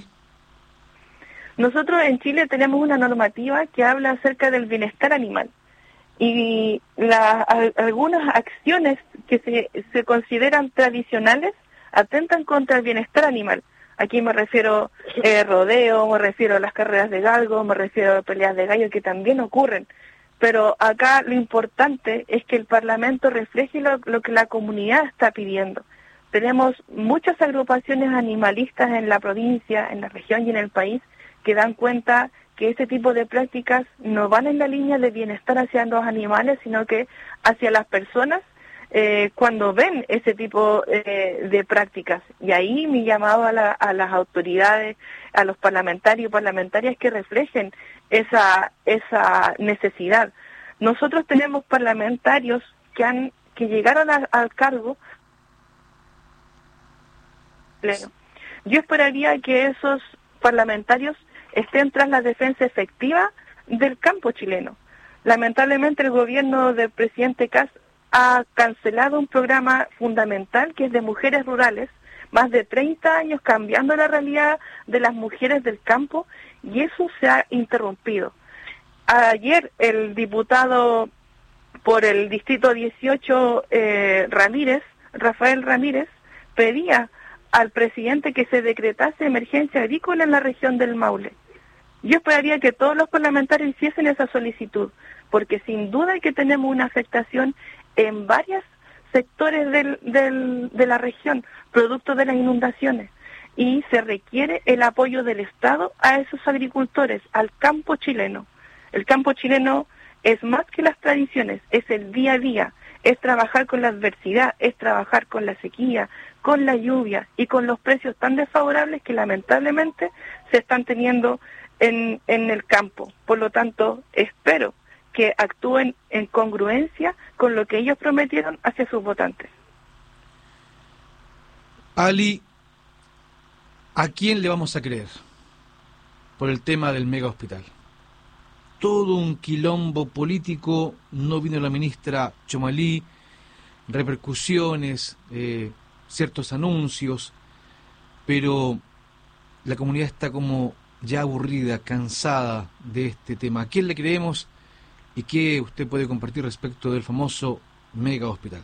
Nosotros en Chile tenemos una normativa que habla acerca del bienestar animal y la, a, algunas acciones que se, se consideran tradicionales atentan contra el bienestar animal. Aquí me refiero eh, rodeo, me refiero a las carreras de galgo, me refiero a peleas de gallo que también ocurren. Pero acá lo importante es que el Parlamento refleje lo, lo que la comunidad está pidiendo. Tenemos muchas agrupaciones animalistas en la provincia, en la región y en el país que dan cuenta que ese tipo de prácticas no van en la línea de bienestar hacia los animales, sino que hacia las personas eh, cuando ven ese tipo eh, de prácticas. Y ahí mi llamado a, la, a las autoridades, a los parlamentarios y parlamentarias que reflejen esa, esa necesidad. Nosotros tenemos parlamentarios que, han, que llegaron a, al cargo pleno. Yo esperaría que esos parlamentarios estén tras la defensa efectiva del campo chileno. Lamentablemente el gobierno del presidente Kast ha cancelado un programa fundamental que es de mujeres rurales, más de treinta años cambiando la realidad de las mujeres del campo, y eso se ha interrumpido. Ayer el diputado por el distrito dieciocho, eh, Ramírez, Rafael Ramírez, pedía al presidente que se decretase emergencia agrícola en la región del Maule. Yo esperaría que todos los parlamentarios hiciesen esa solicitud, porque sin duda que tenemos una afectación en varios sectores del, del, de la región, producto de las inundaciones, y se requiere el apoyo del Estado a esos agricultores, al campo chileno. El campo chileno es más que las tradiciones, es el día a día, es trabajar con la adversidad, es trabajar con la sequía, con la lluvia y con los precios tan desfavorables que lamentablemente se están teniendo en, en el campo. Por lo tanto, espero que actúen en congruencia con lo que ellos prometieron hacia sus votantes. Ali, ¿a quién le vamos a creer por el tema del mega hospital? Todo un quilombo político, no vino la ministra Chomalí, repercusiones, eh, ciertos anuncios, pero la comunidad está como ya aburrida, cansada de este tema. ¿A quién le creemos y qué usted puede compartir respecto del famoso mega hospital?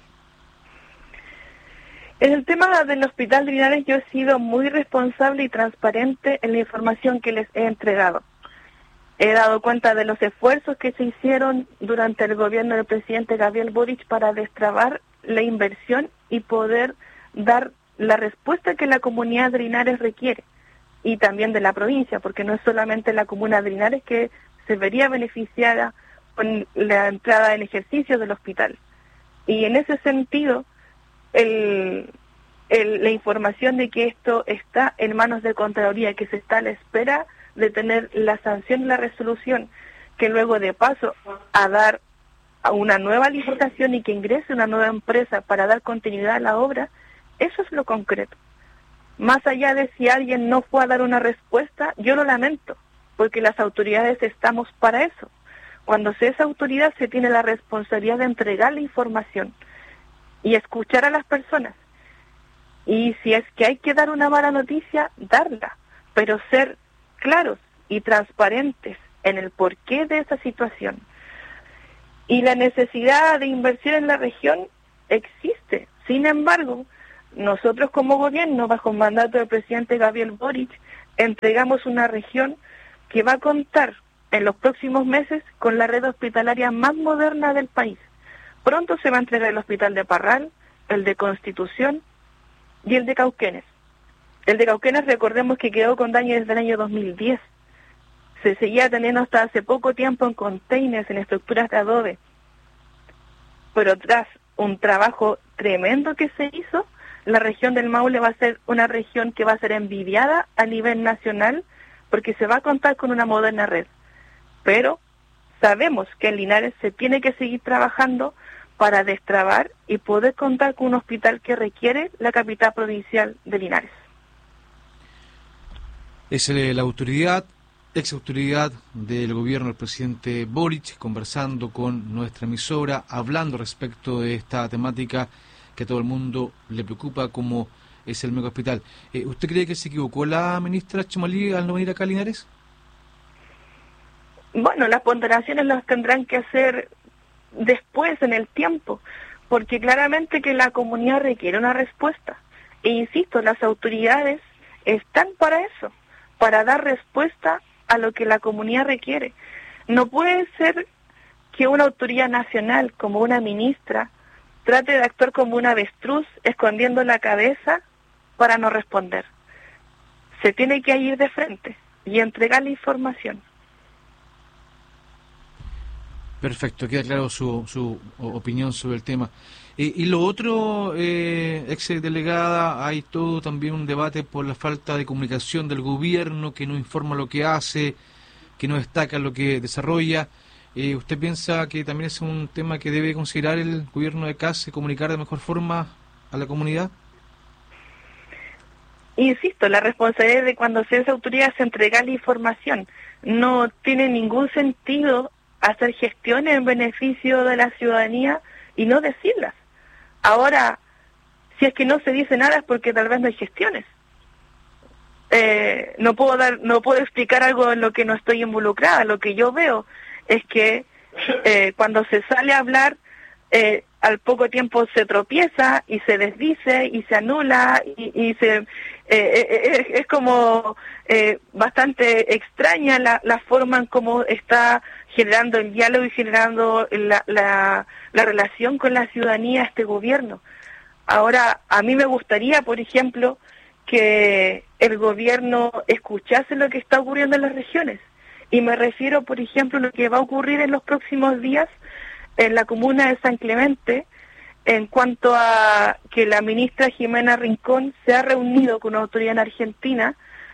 En el tema del Hospital de Linares yo he sido muy responsable y transparente en la información que les he entregado. He dado cuenta de los esfuerzos que se hicieron durante el gobierno del presidente Gabriel Boric para destrabar la inversión y poder dar la respuesta que la comunidad de Linares requiere, y también de la provincia, porque no es solamente la comuna de Linares que se vería beneficiada con la entrada en ejercicio del hospital. Y en ese sentido, el, el, la información de que esto está en manos de Contraloría, que se está a la espera de tener la sanción y la resolución, que luego de paso a dar a una nueva licitación y que ingrese una nueva empresa para dar continuidad a la obra, eso es lo concreto. Más allá de si alguien no fue a dar una respuesta, yo lo lamento, porque las autoridades estamos para eso. Cuando se es autoridad se tiene la responsabilidad de entregar la información. y escuchar a las personas. Y si es que hay que dar una mala noticia, darla, pero ser claros y transparentes en el porqué de esa situación. Y la necesidad de inversión en la región existe. Sin embargo, nosotros como gobierno, bajo el mandato del presidente Gabriel Boric, entregamos una región que va a contar en los próximos meses con la red hospitalaria más moderna del país. Pronto se va a entregar el hospital de Parral, el de Constitución y el de Cauquenes. El de Cauquenes, recordemos que quedó con daño desde el año dos mil diez. Se seguía teniendo hasta hace poco tiempo en containers, en estructuras de adobe. Pero tras un trabajo tremendo que se hizo, la región del Maule va a ser una región que va a ser envidiada a nivel nacional porque se va a contar con una moderna red. Pero sabemos que en Linares se tiene que seguir trabajando para destrabar y poder contar con un hospital que requiere la capital provincial de Linares. Es la autoridad, ex autoridad del gobierno del presidente Boric, conversando con nuestra emisora, hablando respecto de esta temática que a todo el mundo le preocupa, como es el mega hospital. Eh, ¿Usted cree que se equivocó la ministra Chimalí al no venir acá a Linares? Bueno, las ponderaciones las tendrán que hacer después, en el tiempo, porque claramente que la comunidad requiere una respuesta. E insisto, las autoridades están para eso, para dar respuesta a lo que la comunidad requiere. No puede ser que una autoridad nacional, como una ministra, trate de actuar como un avestruz, escondiendo la cabeza para no responder. Se tiene que ir de frente y entregar la información. Perfecto, queda claro su, su opinión sobre el tema. Eh, y lo otro, eh, ex delegada, hay todo también un debate por la falta de comunicación del gobierno, que no informa lo que hace, que no destaca lo que desarrolla. Eh, ¿Usted piensa que también es un tema que debe considerar el gobierno de C A S, comunicar de mejor forma a la comunidad? Insisto, la responsabilidad de cuando se es autoridad es entregar la información. No tiene ningún sentido hacer gestiones en beneficio de la ciudadanía y no decirlas. Ahora, si es que no se dice nada es porque tal vez no hay gestiones. Eh, no puedo dar, no puedo explicar algo en lo que no estoy involucrada. Lo que yo veo es que eh, cuando se sale a hablar, eh, al poco tiempo se tropieza y se desdice y se anula y, y se eh, eh, es, es como eh, bastante extraña la, la forma en cómo está generando el diálogo y generando la, la, la relación con la ciudadanía este gobierno. Ahora, a mí me gustaría, por ejemplo, que el gobierno escuchase lo que está ocurriendo en las regiones. Y me refiero, por ejemplo, a lo que va a ocurrir en los próximos días en la comuna de San Clemente, en cuanto a que la ministra Jimena Rincón se ha reunido con una autoridad en Argentina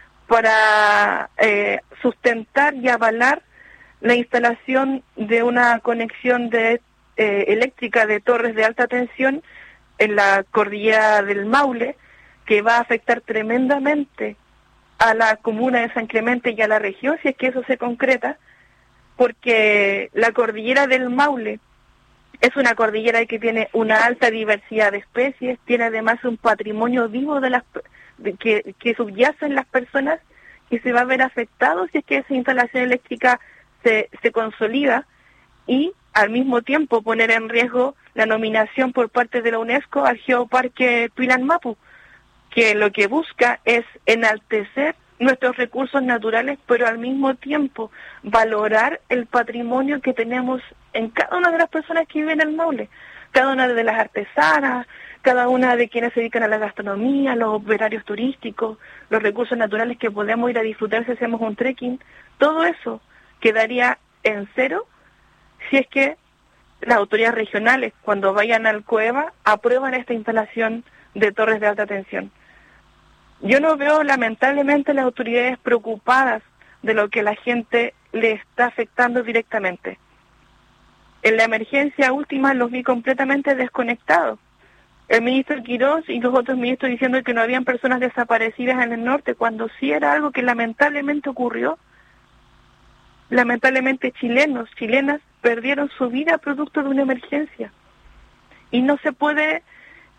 para eh, sustentar y avalar la instalación de una conexión de eh, eléctrica de torres de alta tensión en la cordillera del Maule, que va a afectar tremendamente a la comuna de San Clemente y a la región, si es que eso se concreta, porque la cordillera del Maule es una cordillera que tiene una alta diversidad de especies, tiene además un patrimonio vivo de las de, que, que subyace en las personas, que se va a ver afectado si es que esa instalación eléctrica se, se consolida, y al mismo tiempo poner en riesgo la nominación por parte de la UNESCO al Geoparque Tuilanmapu, que lo que busca es enaltecer nuestros recursos naturales, pero al mismo tiempo valorar el patrimonio que tenemos en cada una de las personas que viven en el Maule, cada una de las artesanas, cada una de quienes se dedican a la gastronomía, los operarios turísticos, los recursos naturales que podemos ir a disfrutar si hacemos un trekking. Todo eso quedaría en cero si es que las autoridades regionales, cuando vayan al COEVA, aprueban esta instalación de torres de alta tensión. Yo no veo, lamentablemente, las autoridades preocupadas de lo que la gente le está afectando directamente. En la emergencia última los vi completamente desconectados. El ministro Quirós y los otros ministros diciendo que no habían personas desaparecidas en el norte, cuando sí era algo que lamentablemente ocurrió. Lamentablemente chilenos, chilenas perdieron su vida producto de una emergencia. Y no se puede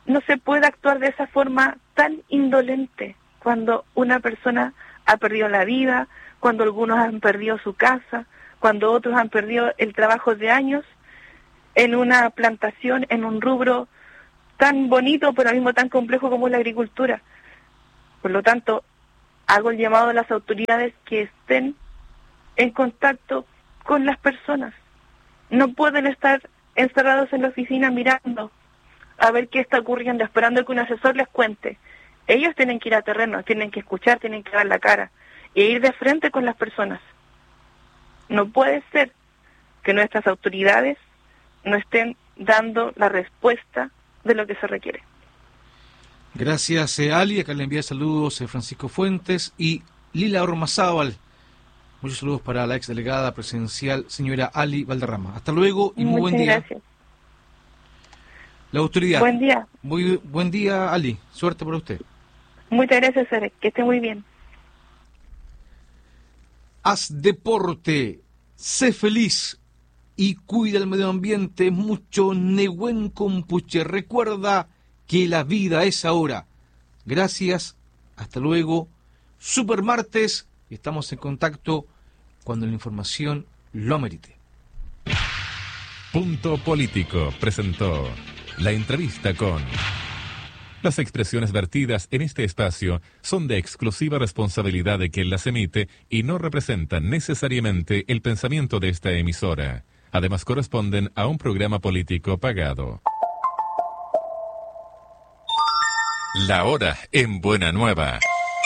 no se puede actuar de esa forma tan indolente cuando una persona ha perdido la vida, cuando algunos han perdido su casa, cuando otros han perdido el trabajo de años en una plantación, en un rubro tan bonito, pero al mismo tan complejo como la agricultura. Por lo tanto, hago el llamado a las autoridades que estén en contacto con las personas. No pueden estar encerrados en la oficina mirando a ver qué está ocurriendo, esperando que un asesor les cuente. Ellos tienen que ir a terreno, tienen que escuchar, tienen que dar la cara e ir de frente con las personas. No puede ser que nuestras autoridades no estén dando la respuesta de lo que se requiere. Gracias, eh, Ali. Acá le envía saludos eh, Francisco Fuentes y Lila Ormazábal. Muchos saludos para la exdelegada presidencial, señora Ali Valderrama. Hasta luego y muy Muchas buen día. Gracias. La autoridad. Buen día. Muy buen día, Ali. Suerte para usted. Muchas gracias, Eric. Que esté muy bien. Haz deporte, sé feliz y cuida el medio ambiente mucho. Nehuen Compuche. Recuerda que la vida es ahora. Gracias. Hasta luego. Super martes. Estamos en contacto cuando la información lo amerite. Punto Político presentó la entrevista con... Las expresiones vertidas en este espacio son de exclusiva responsabilidad de quien las emite y no representan necesariamente el pensamiento de esta emisora. Además corresponden a un programa político pagado. La hora en Buena Nueva.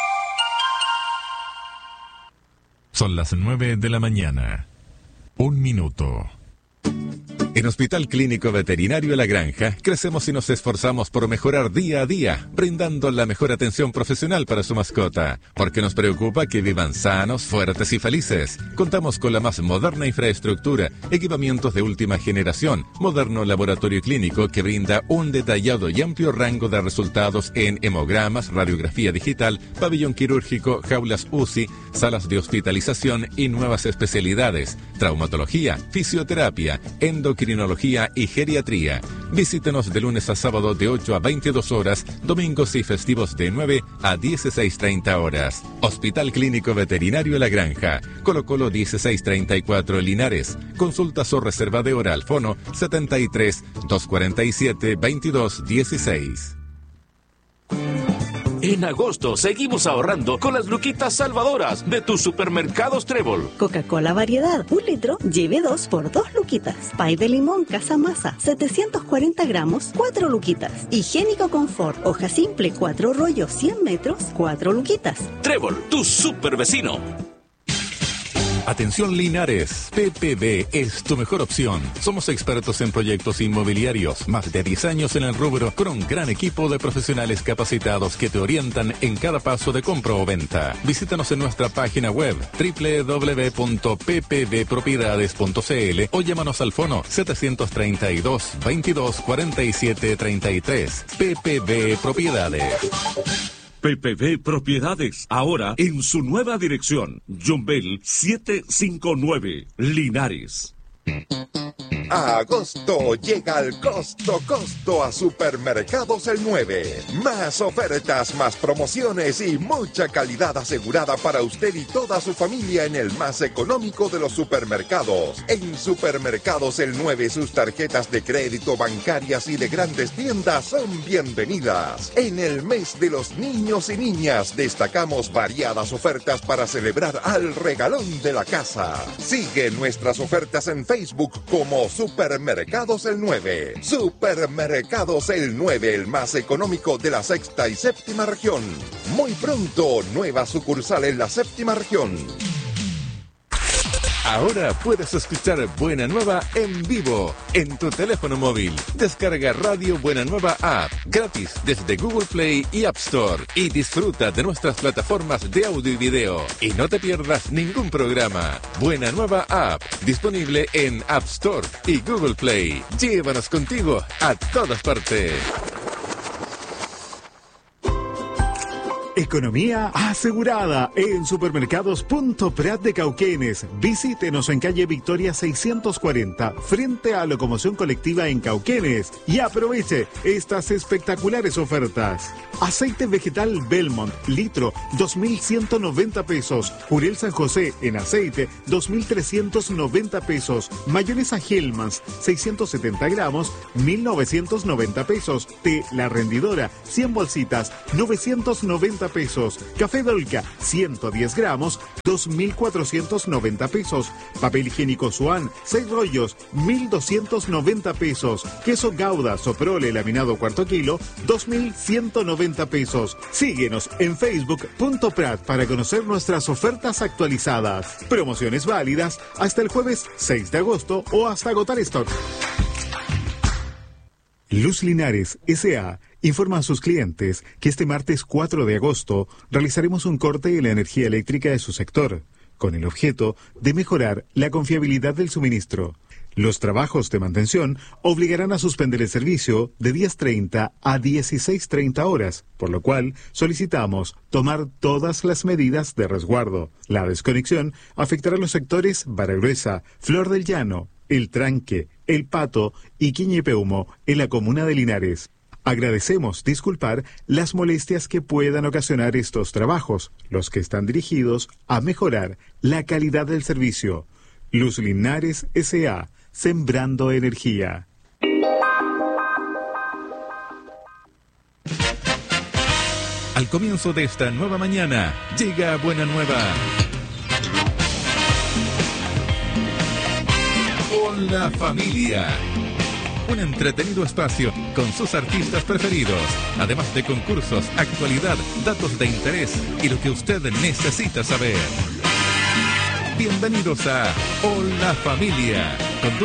Son las nueve de la mañana. Un minuto. En Hospital Clínico Veterinario La Granja, crecemos y nos esforzamos por mejorar día a día, brindando la mejor atención profesional para su mascota, porque nos preocupa que vivan sanos, fuertes y felices. Contamos con la más moderna infraestructura, equipamientos de última generación, moderno laboratorio clínico que brinda un detallado y amplio rango de resultados en hemogramas, radiografía digital, pabellón quirúrgico, jaulas U C I, salas de hospitalización y nuevas especialidades, traumatología, fisioterapia, endocrinología y geriatría. Visítenos de lunes a sábado de ocho a veintidós horas, domingos y festivos de nueve a dieciséis treinta horas. Hospital Clínico Veterinario La Granja, Colo Colo dieciséis treinta y cuatro Linares. Consultas o reserva de hora al fono setenta y tres, doscientos cuarenta y siete, veintidós dieciséis. En agosto seguimos ahorrando con las luquitas salvadoras de tus supermercados Trébol. Coca-Cola variedad, un litro, lleve dos por dos luquitas. Pay de limón Casa Masa, setecientos cuarenta gramos, cuatro luquitas. Higiénico Confort, hoja simple, cuatro rollos, cien metros, cuatro luquitas. Trébol, tu super vecino. Atención Linares, P P B es tu mejor opción. Somos expertos en proyectos inmobiliarios, más de diez años en el rubro, con un gran equipo de profesionales capacitados que te orientan en cada paso de compra o venta. Visítanos en nuestra página web doble u doble u doble u punto p p b propiedades punto c l o llámanos al fono setecientos treinta y dos, veintidós cuarenta y siete treinta y tres. P P B Propiedades. P P B Propiedades, ahora en su nueva dirección, John Bell setecientos cincuenta y nueve, Linares. A agosto llega el costo costo a Supermercados El nueve. Más ofertas, más promociones y mucha calidad asegurada para usted y toda su familia en el más económico de los supermercados. En Supermercados El nueve sus tarjetas de crédito bancarias y de grandes tiendas son bienvenidas. En el mes de los niños y niñas destacamos variadas ofertas para celebrar al regalón de la casa. Sigue nuestras ofertas en Facebook como Supermercados El nueve. Supermercados El nueve, el más económico de la sexta y séptima región. Muy pronto, nueva sucursal en la séptima región. Ahora puedes escuchar Buena Nueva en vivo en tu teléfono móvil. Descarga Radio Buena Nueva App gratis desde Google Play y App Store y disfruta de nuestras plataformas de audio y video. Y no te pierdas ningún programa. Buena Nueva App, disponible en App Store y Google Play. Llévanos contigo a todas partes. Economía asegurada en Supermercados Punto Prat de Cauquenes. Visítenos en calle Victoria seiscientos cuarenta, frente a Locomoción Colectiva en Cauquenes, y aproveche estas espectaculares ofertas. Aceite vegetal Belmont, litro, dos mil ciento noventa pesos. Jurel San José en aceite, dos mil trescientos noventa pesos. Mayonesa Hellmann's, seiscientos setenta gramos, mil novecientos noventa pesos. Té La Rendidora, cien bolsitas, novecientos noventa pesos. Café Dolca, ciento diez gramos, dos mil cuatrocientos noventa pesos. Papel higiénico Swan, seis rollos, mil doscientos noventa pesos. Queso Gouda Soprole laminado cuarto kilo, dos mil ciento noventa pesos. Síguenos en Facebook punto prat para conocer nuestras ofertas actualizadas. Promociones válidas hasta el jueves seis de agosto o hasta agotar stock. Luz Linares S A informa a sus clientes que este martes cuatro de agosto realizaremos un corte en la energía eléctrica de su sector, con el objeto de mejorar la confiabilidad del suministro. Los trabajos de mantención obligarán a suspender el servicio de diez treinta a dieciséis treinta horas, por lo cual solicitamos tomar todas las medidas de resguardo. La desconexión afectará los sectores Baragruesa, Flor del Llano, El Tranque, El Pato y Quiñepeumo en la comuna de Linares. Agradecemos disculpar las molestias que puedan ocasionar estos trabajos, los que están dirigidos a mejorar la calidad del servicio. Luz Linares S A, sembrando energía. Al comienzo de esta nueva mañana, llega Buena Nueva. Hola familia. Un entretenido espacio con sus artistas preferidos, además de concursos, actualidad, datos de interés y lo que usted necesita saber. Bienvenidos a Hola Familia.